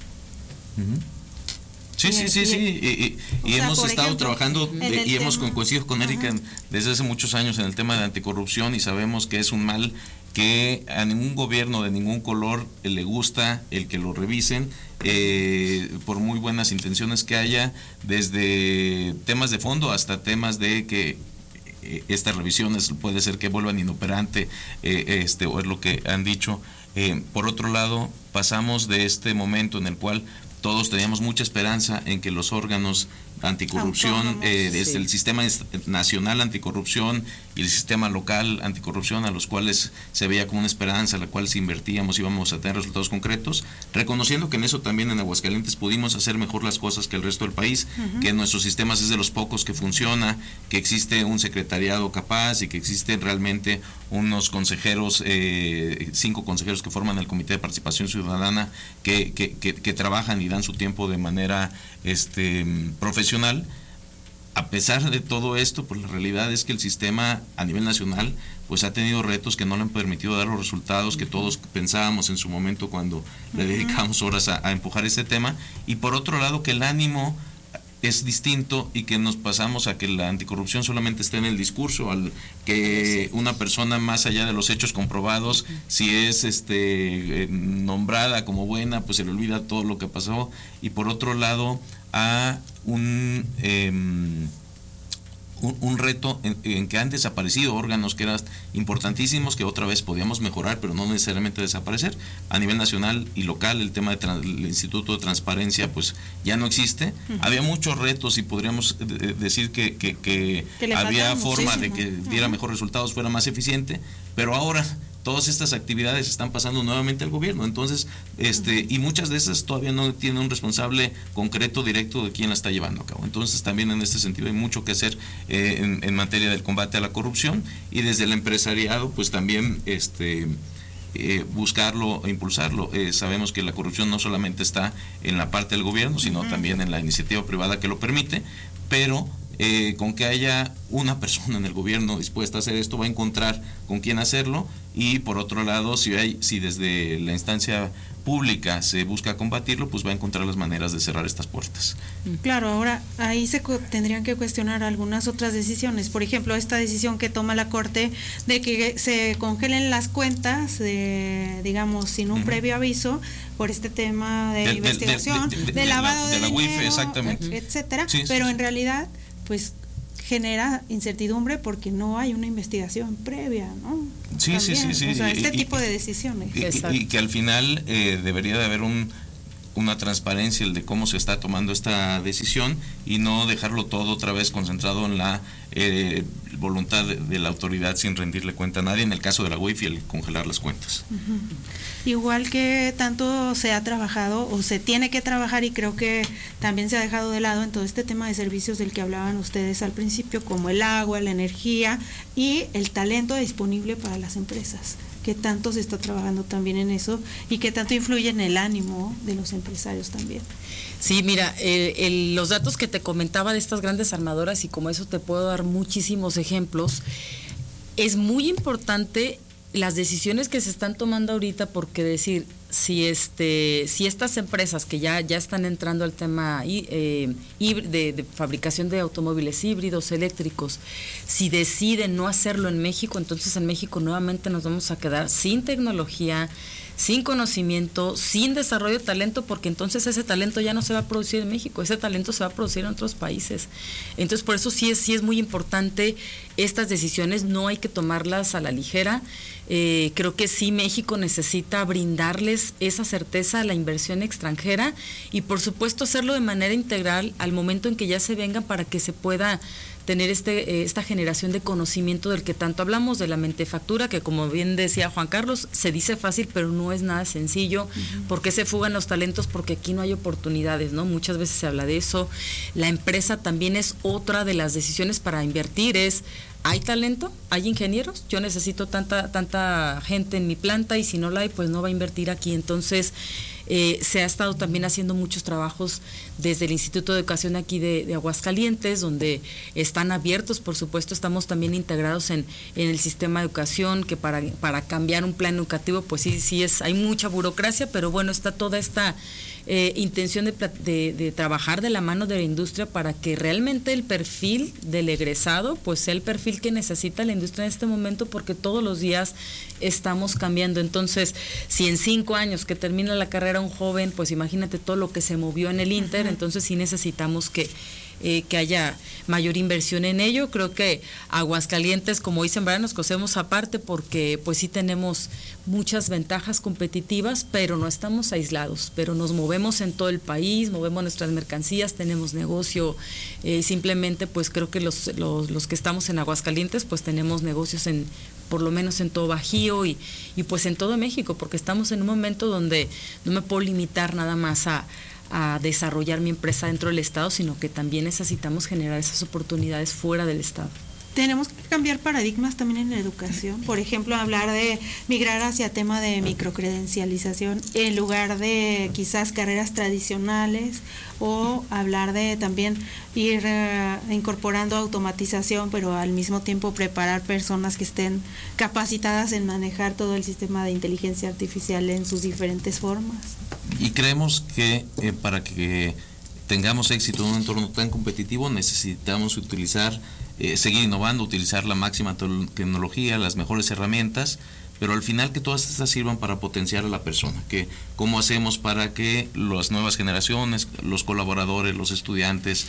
Sí. Y hemos estado trabajando y hemos coincidido con Erika desde hace muchos años en el tema de anticorrupción, y sabemos que es un mal que a ningún gobierno de ningún color le gusta el que lo revisen, por muy buenas intenciones que haya, desde temas de fondo hasta temas de que estas revisiones puede ser que vuelvan inoperante, o es lo que han dicho. Por otro lado, pasamos de este momento en el cual todos teníamos mucha esperanza en que los órganos anticorrupción, desde el sistema nacional anticorrupción y el sistema local anticorrupción, a los cuales se veía como una esperanza, a la cual si invertíamos íbamos a tener resultados concretos, reconociendo que en eso también en Aguascalientes pudimos hacer mejor las cosas que el resto del país, que nuestros sistemas es de los pocos que funciona, que existe un secretariado capaz y que existen realmente unos consejeros, 5 consejeros que forman el Comité de Participación Ciudadana que trabajan y dan su tiempo de manera profesional. A pesar de todo esto, pues la realidad es que el sistema a nivel nacional pues ha tenido retos que no le han permitido dar los resultados que todos pensábamos en su momento cuando le dedicamos horas a empujar este tema, y por otro lado que el ánimo es distinto y que nos pasamos a que la anticorrupción solamente esté en el discurso, al que una persona más allá de los hechos comprobados, si es nombrada como buena, pues se le olvida todo lo que pasó, y por otro lado a un reto en que han desaparecido órganos que eran importantísimos, que otra vez podíamos mejorar, pero no necesariamente desaparecer. A nivel nacional y local, el tema del Instituto de Transparencia pues ya no existe. Había muchos retos y podríamos decir que había forma de que diera mejores resultados, fuera más eficiente, pero ahora todas estas actividades están pasando nuevamente al gobierno, entonces, y muchas de esas todavía no tienen un responsable concreto, directo de quién la está llevando a cabo. Entonces, también en este sentido hay mucho que hacer en materia del combate a la corrupción, y desde el empresariado, pues también buscarlo e impulsarlo. Sabemos que la corrupción no solamente está en la parte del gobierno, sino también en la iniciativa privada que lo permite, pero con que haya una persona en el gobierno dispuesta a hacer esto, va a encontrar con quién hacerlo, y por otro lado, si desde la instancia pública se busca combatirlo, pues va a encontrar las maneras de cerrar estas puertas. Claro, ahora ahí se tendrían que cuestionar algunas otras decisiones, por ejemplo, esta decisión que toma la Corte de que se congelen las cuentas, digamos, sin un previo aviso, por este tema de investigación, de lavado de dinero, UIF, exactamente, etcétera, pero en realidad, pues genera incertidumbre porque no hay una investigación previa, ¿no? Sí. O sea, este tipo de decisiones. Y que al final debería de haber una transparencia el de cómo se está tomando esta decisión, y no dejarlo todo otra vez concentrado en la voluntad de la autoridad sin rendirle cuenta a nadie, en el caso de la UIF y el congelar las cuentas. Igual que tanto se ha trabajado o se tiene que trabajar, y creo que también se ha dejado de lado en todo este tema de servicios del que hablaban ustedes al principio, como el agua, la energía y el talento disponible para las empresas. ¿Qué tanto se está trabajando también en eso y qué tanto influye en el ánimo de los empresarios también? Sí, mira, los datos que te comentaba de estas grandes armadoras, y como eso te puedo dar muchísimos ejemplos, es muy importante las decisiones que se están tomando ahorita, porque decir, si estas empresas que ya están entrando al tema de fabricación de automóviles híbridos, eléctricos, si deciden no hacerlo en México, entonces en México nuevamente nos vamos a quedar sin tecnología, sin conocimiento, sin desarrollo de talento, porque entonces ese talento ya no se va a producir en México, ese talento se va a producir en otros países. Entonces por eso sí es muy importante estas decisiones no hay que tomarlas a la ligera. Creo que sí, México necesita brindarles esa certeza a la inversión extranjera y por supuesto hacerlo de manera integral al momento en que ya se vengan, para que se pueda tener esta generación de conocimiento del que tanto hablamos, de la mentefactura, que como bien decía Juan Carlos, se dice fácil, pero no es nada sencillo. ¿Por qué se fugan los talentos? Porque aquí no hay oportunidades, ¿no? Muchas veces se habla de eso. La empresa también es otra de las decisiones para invertir, ¿hay talento? ¿Hay ingenieros? Yo necesito tanta gente en mi planta y si no la hay, pues no va a invertir aquí. Entonces, se ha estado también haciendo muchos trabajos desde el Instituto de Educación aquí de Aguascalientes, donde están abiertos, por supuesto, estamos también integrados en el sistema de educación, que para cambiar un plan educativo, pues sí hay mucha burocracia, pero bueno, está toda esta intención de trabajar de la mano de la industria para que realmente el perfil del egresado pues sea el perfil que necesita la industria en este momento, porque todos los días estamos cambiando. Entonces, si en 5 años que termina la carrera un joven, pues imagínate todo lo que se movió en el Inter. Entonces sí necesitamos que haya mayor inversión en ello. Creo que Aguascalientes, como dicen, ¿verdad?, nos cosemos aparte, porque pues sí tenemos muchas ventajas competitivas, pero no estamos aislados, pero nos movemos en todo el país, movemos nuestras mercancías, tenemos negocio, simplemente pues creo que los que estamos en Aguascalientes pues tenemos negocios por lo menos en todo Bajío y pues en todo México, porque estamos en un momento donde no me puedo limitar nada más a desarrollar mi empresa dentro del Estado, sino que también necesitamos generar esas oportunidades fuera del Estado. Tenemos que cambiar paradigmas también en la educación, por ejemplo, hablar de migrar hacia tema de microcredencialización en lugar de quizás carreras tradicionales, o hablar de también ir incorporando automatización, pero al mismo tiempo preparar personas que estén capacitadas en manejar todo el sistema de inteligencia artificial en sus diferentes formas. Y creemos que para que tengamos éxito en un entorno tan competitivo necesitamos seguir innovando, utilizar la máxima tecnología, las mejores herramientas, pero al final que todas estas sirvan para potenciar a la persona. Que cómo hacemos para que las nuevas generaciones, los colaboradores, los estudiantes,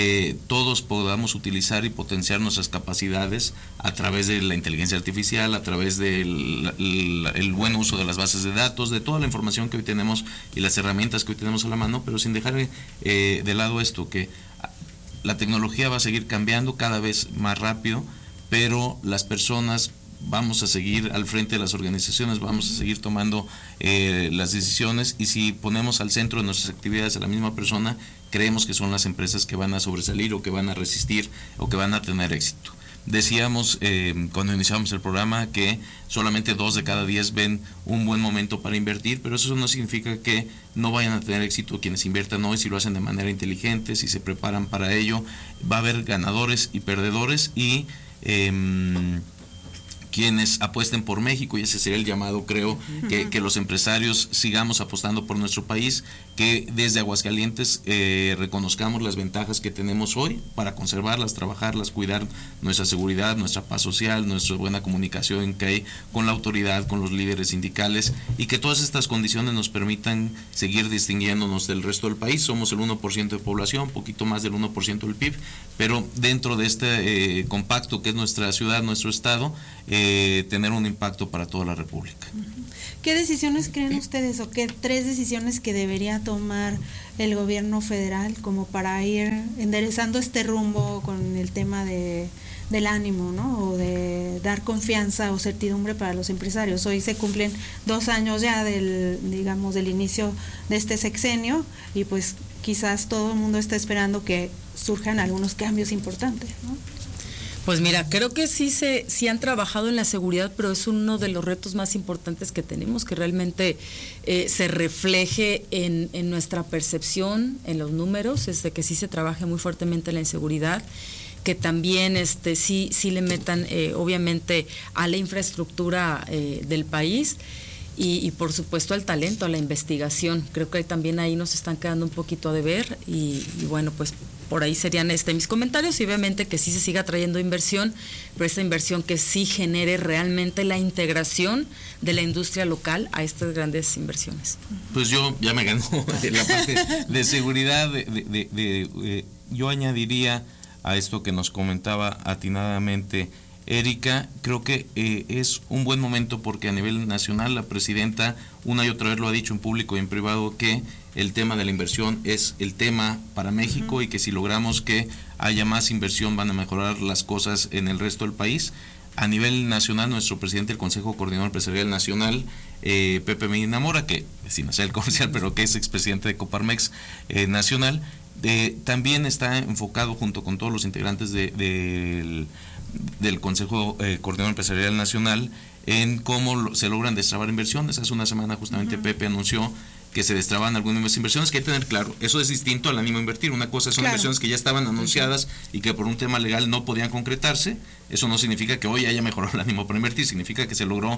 todos podamos utilizar y potenciar nuestras capacidades a través de la inteligencia artificial, a través del el buen uso de las bases de datos, de toda la información que hoy tenemos y las herramientas que hoy tenemos a la mano, pero sin dejar de lado esto, que la tecnología va a seguir cambiando cada vez más rápido, pero las personas vamos a seguir al frente de las organizaciones, vamos a seguir tomando las decisiones, y si ponemos al centro de nuestras actividades a la misma persona, creemos que son las empresas que van a sobresalir o que van a resistir o que van a tener éxito. Decíamos cuando iniciamos el programa que solamente 2 de cada 10 ven un buen momento para invertir, pero eso no significa que no vayan a tener éxito quienes inviertan hoy, si lo hacen de manera inteligente, si se preparan para ello. Va a haber ganadores y perdedores, y quienes apuesten por México, y ese sería el llamado, creo, que los empresarios sigamos apostando por nuestro país, que desde Aguascalientes reconozcamos las ventajas que tenemos hoy para conservarlas, trabajarlas, cuidar nuestra seguridad, nuestra paz social, nuestra buena comunicación que hay con la autoridad, con los líderes sindicales, y que todas estas condiciones nos permitan seguir distinguiéndonos del resto del país. Somos el 1% de población, poquito más del 1% del PIB, pero dentro de este compacto que es nuestra ciudad, nuestro estado, tener un impacto para toda la República. ¿Qué decisiones creen ustedes, o qué 3 decisiones que debería tomar el gobierno federal como para ir enderezando este rumbo con el tema del ánimo, ¿no?, o de dar confianza o certidumbre para los empresarios? Hoy se cumplen 2 años ya del inicio de este sexenio, y pues quizás todo el mundo está esperando que surjan algunos cambios importantes, ¿no? Pues mira, creo que sí han trabajado en la seguridad, pero es uno de los retos más importantes que tenemos, que realmente se refleje en nuestra percepción, en los números, es de que sí se trabaje muy fuertemente en la inseguridad, que también sí le metan obviamente a la infraestructura del país. Y por supuesto al talento, a la investigación. Creo que también ahí nos están quedando un poquito a deber, y bueno, pues por ahí serían mis comentarios, y obviamente que sí se siga trayendo inversión, pero esta inversión que sí genere realmente la integración de la industria local a estas grandes inversiones. Pues yo ya me ganó de la parte de seguridad, yo añadiría a esto que nos comentaba atinadamente Erika, creo que es un buen momento porque a nivel nacional la presidenta una y otra vez lo ha dicho en público y en privado que el tema de la inversión es el tema para México y que si logramos que haya más inversión van a mejorar las cosas en el resto del país. A nivel nacional, nuestro presidente del Consejo Coordinador Empresarial Nacional, Pepe Medina Mora, que sin hacer el comercial, pero que es expresidente de Coparmex Nacional, también está enfocado junto con todos los integrantes del Consejo Coordinador Empresarial Nacional en cómo se logran destrabar inversiones. Hace una semana justamente Pepe anunció que se destraban algunas inversiones, que hay que tener claro, eso es distinto al ánimo a invertir. Una cosa son inversiones que ya estaban anunciadas y que por un tema legal no podían concretarse. Eso no significa que hoy haya mejorado el ánimo para invertir, significa que se logró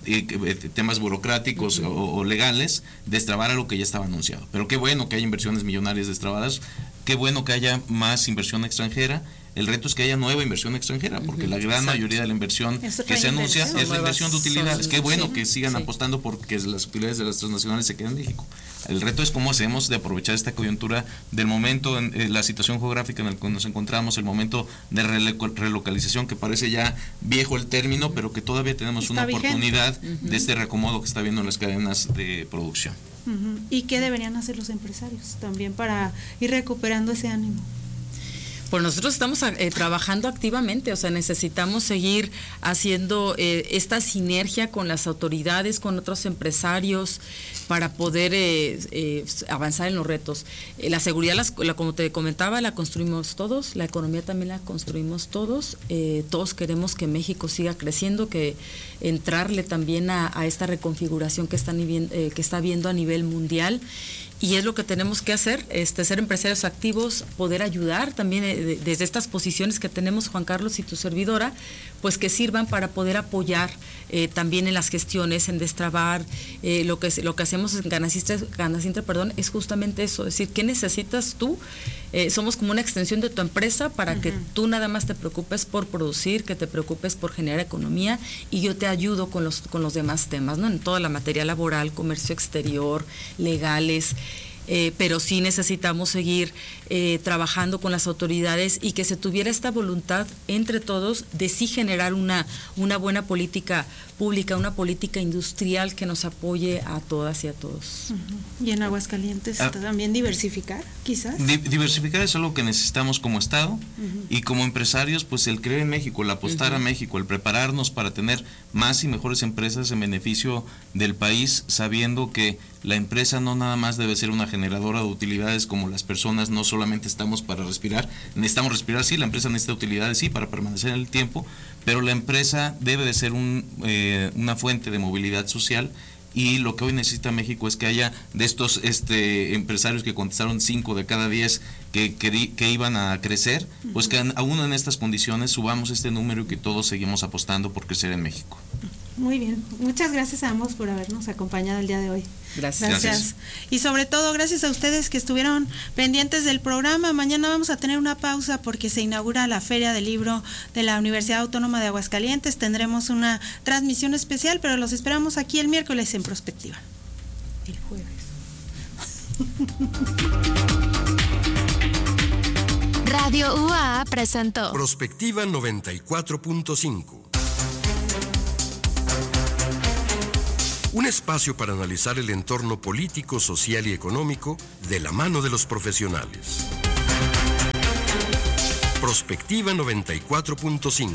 temas burocráticos o legales destrabar algo que ya estaba anunciado. Pero qué bueno que haya inversiones millonarias destrabadas, qué bueno que haya más inversión extranjera. El reto es que haya nueva inversión extranjera, porque la gran mayoría de la inversión que se anuncia es la inversión de utilidades. Qué bueno que sigan apostando porque las utilidades de las transnacionales se queden en México. El reto es cómo hacemos de aprovechar esta coyuntura del momento, en la situación geográfica en la que nos encontramos, el momento de relocalización, que parece ya viejo el término, pero que todavía tenemos una oportunidad de este reacomodo que está habiendo en las cadenas de producción. ¿Y qué deberían hacer los empresarios también para ir recuperando ese ánimo? Pues nosotros estamos trabajando activamente, o sea, necesitamos seguir haciendo esta sinergia con las autoridades, con otros empresarios, para poder avanzar en los retos. La seguridad, como te comentaba, la construimos todos, la economía también la construimos todos. Todos queremos que México siga creciendo, que entrarle también a esta reconfiguración que está viendo a nivel mundial. Y es lo que tenemos que hacer, ser empresarios activos, poder ayudar también desde estas posiciones que tenemos, Juan Carlos y tu servidora, pues que sirvan para poder apoyar también en las gestiones, en destrabar. Lo que hacemos en Ganacintra, es justamente eso, es decir, ¿qué necesitas tú? Somos como una extensión de tu empresa para que tú nada más te preocupes por producir, que te preocupes por generar economía, y yo te ayudo con los demás temas, ¿no? En toda la materia laboral, comercio exterior, legales. Pero sí necesitamos seguir trabajando con las autoridades y que se tuviera esta voluntad entre todos de sí generar una buena política pública, una política industrial que nos apoye a todas y a todos. Y en Aguascalientes también diversificar, quizás. Diversificar es algo que necesitamos como Estado y como empresarios, pues el creer en México, el apostar a México, el prepararnos para tener más y mejores empresas en beneficio del país, sabiendo que la empresa no nada más debe ser una generadora de utilidades como las personas, no solamente estamos para respirar, necesitamos respirar, sí, la empresa necesita utilidades, sí, para permanecer en el tiempo, pero la empresa debe de ser una fuente de movilidad social, y lo que hoy necesita México es que haya de estos empresarios que contestaron 5 de cada 10 que iban a crecer, pues que aún en estas condiciones subamos este número y que todos seguimos apostando por crecer en México. Muy bien, muchas gracias a ambos por habernos acompañado el día de hoy. Gracias. Y sobre todo, gracias a ustedes que estuvieron pendientes del programa. Mañana vamos a tener una pausa porque se inaugura la Feria del Libro de la Universidad Autónoma de Aguascalientes. Tendremos una transmisión especial, pero los esperamos aquí el miércoles en Prospectiva. El jueves. Radio UAA presentó Prospectiva 94.5. Un espacio para analizar el entorno político, social y económico de la mano de los profesionales. Prospectiva 94.5.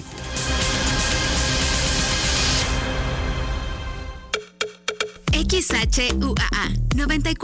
XHUAA 94.